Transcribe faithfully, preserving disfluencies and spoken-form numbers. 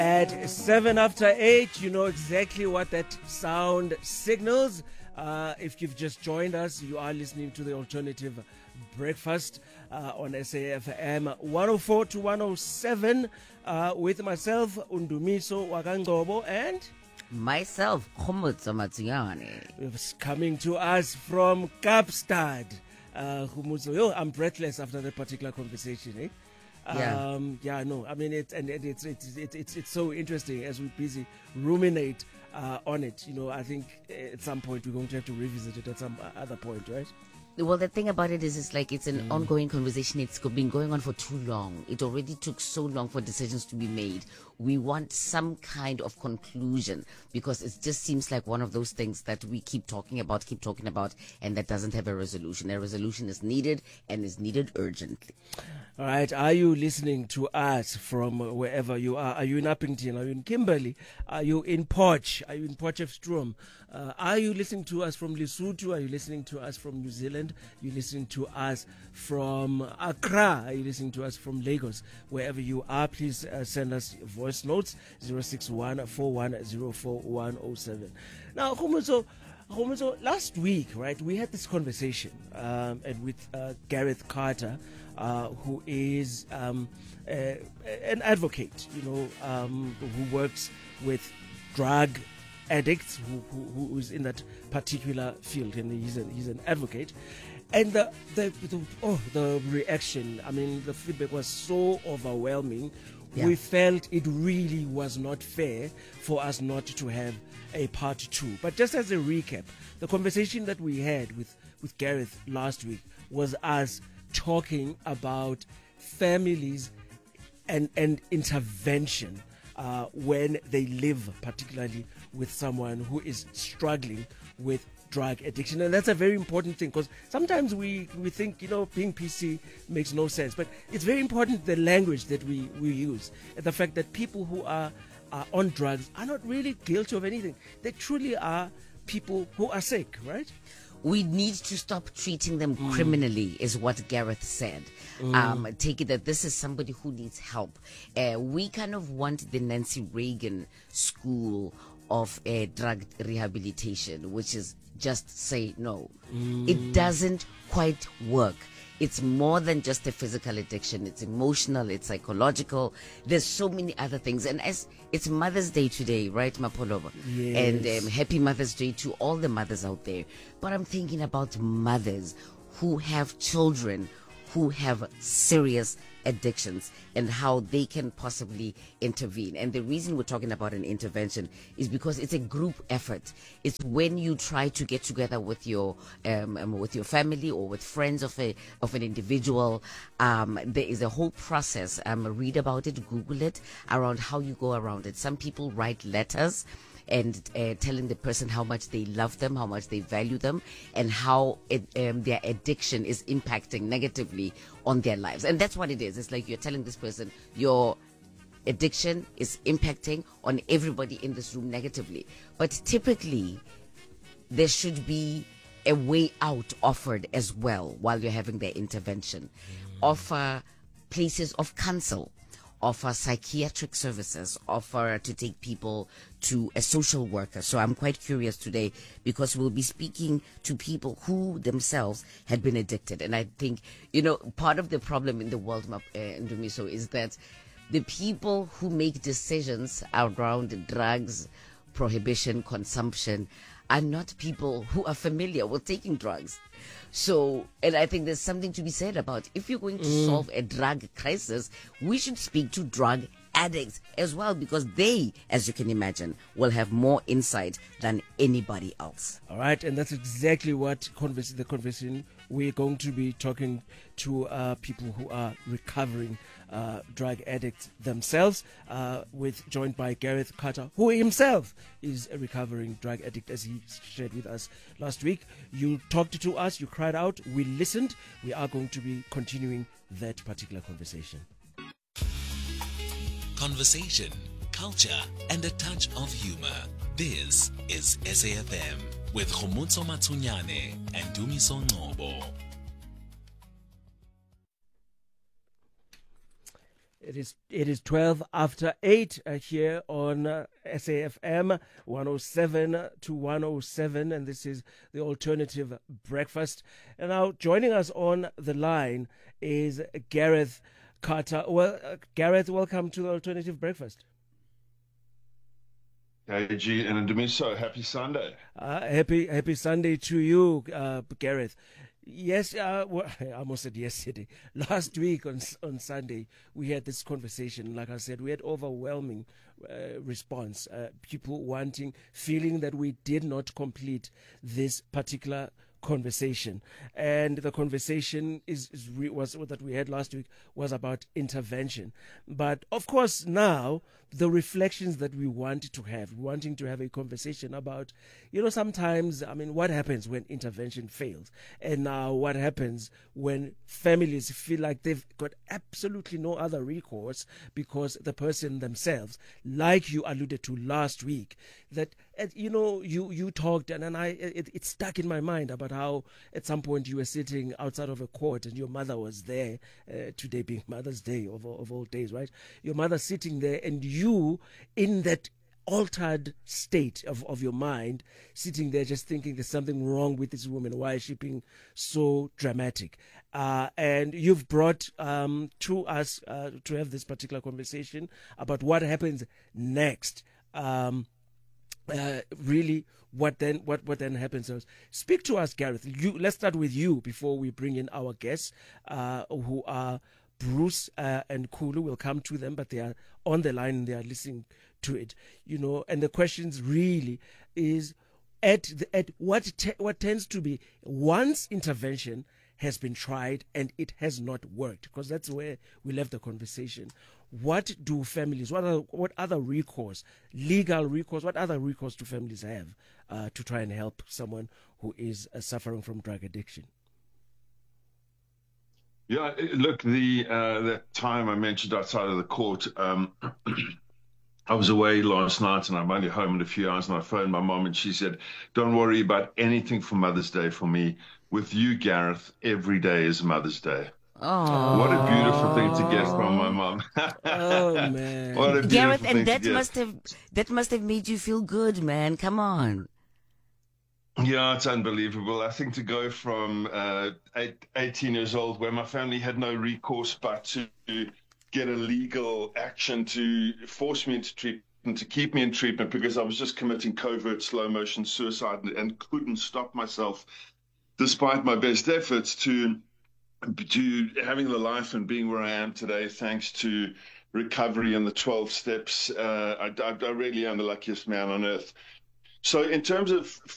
At seven after eight, you know exactly what that sound signals. Uh, if you've just joined us, you are listening to the Alternative Breakfast uh, on S A F M one oh four to one oh seven uh, with myself, Undumiso Wakanggobo, and myself, Khomotso Matsunyane. It's coming to us from Kapstad. Uh, Yo, I'm breathless after that particular conversation, eh? Yeah. Um, yeah, no, I mean, it, and it, it's, it's, it's, it's, it's so interesting as we busy ruminate uh, on it. You know, I think at some point we're going to have to revisit it at some other point, right? Well, the thing about it is, it's like it's an Mm. ongoing conversation. It's go- been going on for too long. It already took so long for decisions to be made. We want some kind of conclusion because it just seems like one of those things that we keep talking about, keep talking about, and that doesn't have a resolution. A resolution is needed and is needed urgently. All right. Are you listening to us from wherever you are? Are you in Uppington? Are you in Kimberley? Are you in Potch? Are you in Potchefstroom? Uh, are you listening to us from Lesotho? Are you listening to us from New Zealand? Are you listening to us from Accra? Are you listening to us from Lagos? Wherever you are, please uh, send us voice notes zero six one four one zero four one zero seven. Now, Khumuso, Khumuso, last week, right, we had this conversation um, and with uh, Gareth Carter, uh, who is um, uh, an advocate, you know, um, who works with drug addicts, who, who, who is in that particular field, and he's, a, he's an advocate. And the, the, the oh the reaction, I mean, the feedback was so overwhelming. Yeah. We felt it really was not fair for us not to have a part two. But just as a recap, the conversation that we had with, with Gareth last week was us talking about families and, and intervention uh, when they live particularly with someone who is struggling with drug addiction. And that's a very important thing, because sometimes we, we think, you know, being P C makes no sense. But it's very important, the language that we, we use, and the fact that people who are, are on drugs are not really guilty of anything. They truly are people who are sick, right? We need to stop treating them mm. criminally, is what Gareth said. Mm. Um, take it that this is somebody who needs help. Uh, we kind of want the Nancy Reagan school of uh, drug rehabilitation, which is just say no. Mm. It doesn't quite work. It's more than just a physical addiction. It's emotional, it's psychological. There's so many other things. And as it's Mother's Day today, right, Mapolova? Yes. And um, happy Mother's Day to all the mothers out there. But I'm thinking about mothers who have children who have serious addictions and how they can possibly intervene. And the reason we're talking about an intervention is because it's a group effort. It's when you try to get together with your um, um, with your family or with friends of a of an individual. Um, there is a whole process. Um, read about it, Google it, around how you go around it. Some people write letters and uh, telling the person how much they love them, how much they value them, and how it, um, their addiction is impacting negatively on their lives. And that's what it is. It's like you're telling this person, your addiction is impacting on everybody in this room negatively. But typically, there should be a way out offered as well while you're having their intervention. Mm. Offer places of counsel, offer psychiatric services, offer to take people to a social worker. So I'm quite curious today because we'll be speaking to people who themselves had been addicted. And I think, you know, part of the problem in the world, uh, Ndumiso, is that the people who make decisions around drugs, prohibition, consumption, are not people who are familiar with taking drugs. So, and I think there's something to be said about if you're going to mm. solve a drug crisis, we should speak to drug addicts as well, because they, as you can imagine, will have more insight than anybody else. All right, and that's exactly what converse, the conversation we're going to be talking to uh, people who are recovering uh, drug addicts themselves, uh, with joined by Gareth Carter, who himself is a recovering drug addict, as he shared with us last week. You talked to us, you cried out, we listened. We are going to be continuing that particular conversation. Conversation, culture, and a touch of humor. This is S A F M with Khomotso Matsunyane and Dumiso Ngcobo. It is it is twelve after eight uh, here on uh, S A F M one oh seven to one oh seven, and this is the Alternative Breakfast. And now joining us on the line is Gareth Carter. Well, uh, Gareth, welcome to the Alternative Breakfast. Hey, G and Ndemiso, happy Sunday. Uh, happy happy Sunday to you, uh, Gareth. Yes, uh, well, I almost said yesterday. Last week on on Sunday, we had this conversation. Like I said, we had overwhelming uh, response. Uh, people wanting, feeling that we did not complete this particular conversation, and the conversation is, is re- was that we had last week was about intervention. But of course, now the reflections that we want to have, wanting to have a conversation about, you know, sometimes, I mean, what happens when intervention fails, and now what happens when families feel like they've got absolutely no other recourse because the person themselves, like you alluded to last week, that uh, you know, you you talked and, and I it, it stuck in my mind about how at some point you were sitting outside of a court and your mother was there, uh, today being Mother's Day of, of all days, right? Your mother sitting there and you in that altered state of, of your mind, sitting there just thinking there's something wrong with this woman. Why is she being so dramatic? Uh, and you've brought um, to us uh, to have this particular conversation about what happens next. Um, Uh, really, what then? What what then happens? So speak to us, Gareth. You, let's start with you before we bring in our guests, uh, who are Bruce uh, and Kulu. We'll come to them, but they are on the line and they are listening to it. You know, and the questions really is at the, at what te- what tends to be once intervention has been tried and it has not worked, because that's where we left the conversation. What do families, what are, what other recourse, legal recourse, what other recourse do families have uh, to try and help someone who is uh, suffering from drug addiction? Yeah, look, the uh, that time I mentioned outside of the court, um, I was away last night and I'm only home in a few hours, and I phoned my mom and she said, don't worry about anything for Mother's Day for me. With you, Gareth, every day is Mother's Day. Oh, what a beautiful thing to get from my mom. Oh man, what a Gareth, beautiful and thing that to get. must have that must have made you feel good, man. Come on. Yeah, it's unbelievable. I think to go from uh, eight, eighteen years old, where my family had no recourse but to get a legal action to force me into treatment, to keep me in treatment, because I was just committing covert slow motion suicide and, and couldn't stop myself, despite my best efforts, to to having the life and being where I am today, thanks to recovery and the twelve steps. Uh, I, I, I really am the luckiest man on earth. So in terms of